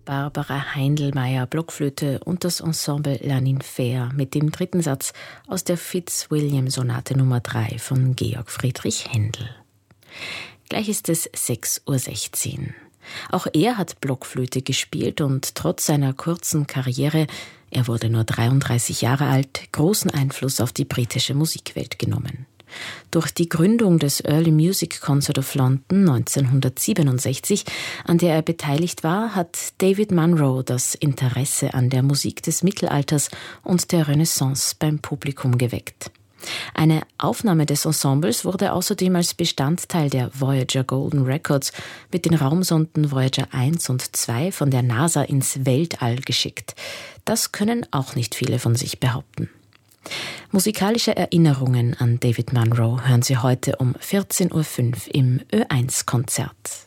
Barbara Heindelmeier Blockflöte und das Ensemble La Ninfea mit dem dritten Satz aus der Fitzwilliam-Sonate Nummer 3 von Georg Friedrich Händel. Gleich ist es 6:16 Uhr. Auch er hat Blockflöte gespielt und trotz seiner kurzen Karriere, er wurde nur 33 Jahre alt, großen Einfluss auf die britische Musikwelt genommen. Durch die Gründung des Early Music Concert of London 1967, an der er beteiligt war, hat David Munro das Interesse an der Musik des Mittelalters und der Renaissance beim Publikum geweckt. Eine Aufnahme des Ensembles wurde außerdem als Bestandteil der Voyager Golden Records mit den Raumsonden Voyager 1 und 2 von der NASA ins Weltall geschickt. Das können auch nicht viele von sich behaupten. Musikalische Erinnerungen an David Munro hören Sie heute um 14:05 Uhr im Ö1-Konzert.